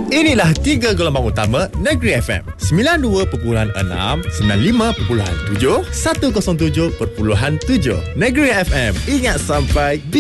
Inilah 3 gelombang utama Negeri FM. 92.6, 95.7, 107.7. Negeri FM. Ingat sampai